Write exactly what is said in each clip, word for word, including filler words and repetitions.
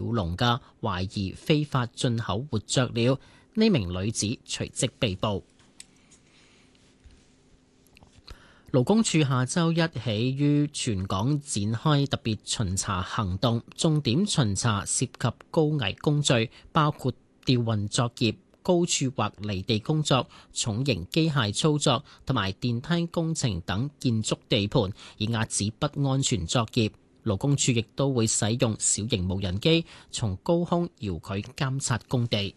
鳥籠嘅懷疑非法進口活雀鳥，呢名女子隨即被捕。勞工處下週一起於全港展開特別巡查行動，重點巡查涉及高危工序，包括吊運作業、高處或離地工作、重型機械操作同埋電梯工程等建築地盤，以遏止不安全作業。勞工處亦都會使用小型無人機從高空遙距監察工地。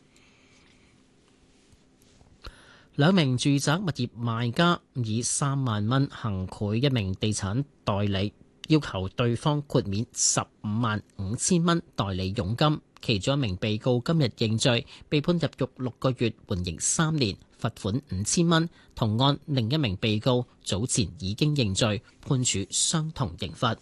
兩名住宅物業賣家以三萬蚊行賄一名地產代理，要求對方豁免十五萬五千蚊代理佣金。其中一名被告今日認罪，被判入獄六個月，緩刑三年，罰款五千蚊。同案另一名被告早前已經認罪，判處相同刑罰。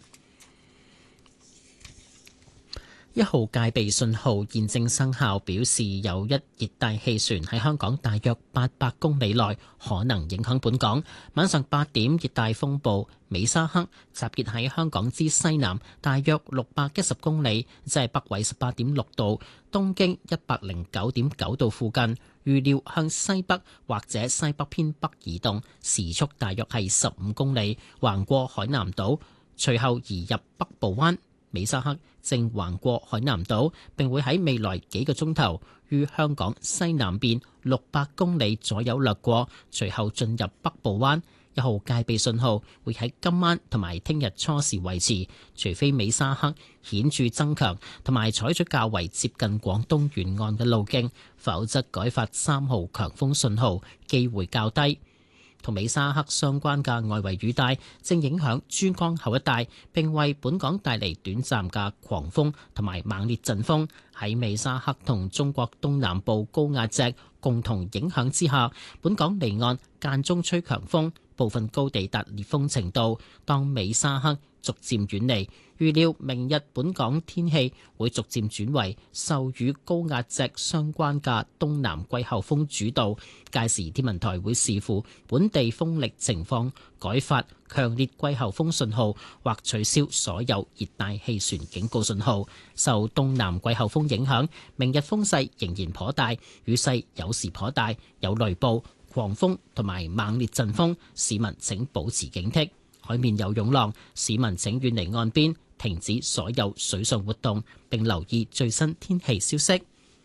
一號戒備信號現正生效，表示有一熱帶氣旋喺香港大約八百公里內可能影響本港。晚上八點，熱帶風暴美沙克集結喺香港之西南大約六百一十公里，即係北緯十八點六度、東經一百零九點九度附近。預料向西北或者西北偏北移動，時速大約係十五公里，橫過海南島，隨後移入北部灣。美沙克正橫過海南島，並會喺未來幾個鐘頭於香港西南邊六百公里左右掠過，隨後進入北部灣。一號戒備信號會喺今晚同埋聽日初時維持，除非美沙克顯著增強同埋採取較為接近廣東沿岸嘅路徑，否則改發三號強風信號機會較低。同美沙克相關嘅外圍雨帶正影響珠江口一帶，並為本港帶嚟短暫嘅狂風同埋猛烈陣風。喺美沙克同中國東南部高壓脊共同影響之下，本港離岸間中吹強風，部分高地達烈風程度。當美沙克逐漸遠離，預料明日本港天氣會逐漸轉為受與高壓脊相關嘅東南季候風主導，屆時天文台會視乎本地風力情況改發強烈季候風信號，或取消所有熱帶氣旋警告信號。受東南季候風影響，明日風勢仍然頗大，雨勢有時頗大，有雷暴、狂風同埋猛烈陣風，市民請保持警惕。海面有湧浪，市民請遠離岸邊，停止所有水上活動，並留意最新天氣消息。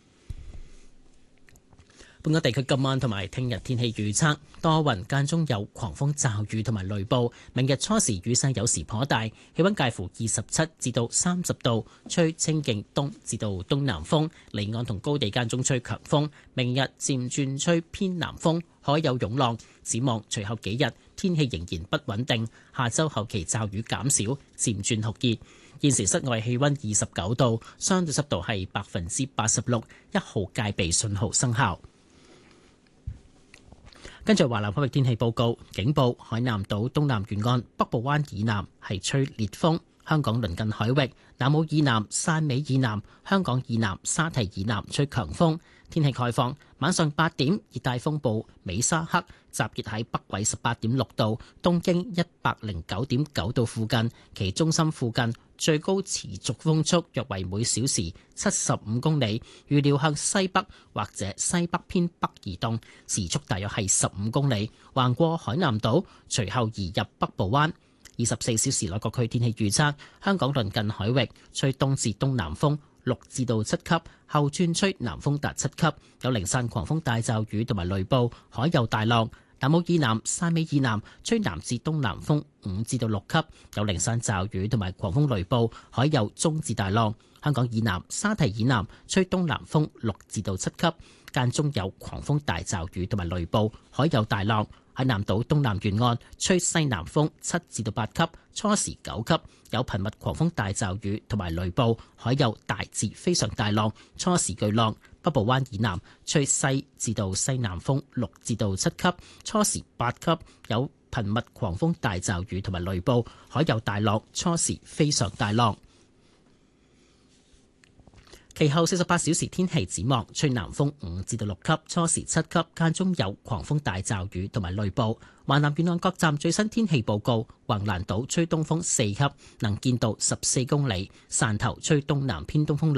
本港地區今晚同埋聽日天氣預測，多雲間中有狂風驟雨同埋雷暴。明日初時雨勢有時頗大，氣溫介乎二十七至到三十度，吹清勁東至到東南風，離岸同高地間中吹強風。明日漸轉吹偏南風，海有湧浪。展望隨後幾日天氣仍然不穩定，下周後期驟雨減少，漸轉酷熱。現時室外氣溫二十九度，相對濕度係百分之八十六，一號戒備信號生效。跟住華南海域天氣報告，警報海南島東南沿岸北部灣以南係吹烈風，香港鄰近海域南澳以南、汕尾以南、香港以南、沙堤以南吹強風。天氣概況，晚上八點，熱帶風暴美沙克集結喺北緯十八點六度、東經一百零九點九度附近，其中心附近最高持續風速約為每小時七十五公里，預料向西北或者西北偏北移動，時速大約係十五公里，橫過海南島，隨後移入北部灣。二十四小時內各區天氣預測，香港鄰近海域吹東至東南風六至到七級，後轉吹南風達七級，有零散狂風大驟雨同埋雷暴，海有大浪。南澳以南、汕尾以南吹南至東南風五至到六級，有零散驟雨同埋狂風雷暴，海有中至大浪。香港以南、沙堤以南吹東南風六至到七級，間中有狂風大驟雨同埋雷暴，海有大浪。喺南島東南沿岸吹西南風七至到八級，初時九級，有頻密狂風大驟雨同埋雷暴，海有大至非常大浪，初時巨浪。北部灣以南吹西至到西南風六至到七級，初時八級，有頻密狂風大驟雨同埋雷暴，海有大浪，初時非常大浪。其後四十八小時天氣展望，吹南風五至到六級，初時七級，間中有狂風大驟雨同埋雷暴。華南沿岸各站最新天氣報告：橫瀾島吹東風四級，能見度十四公里；汕頭吹東南偏東風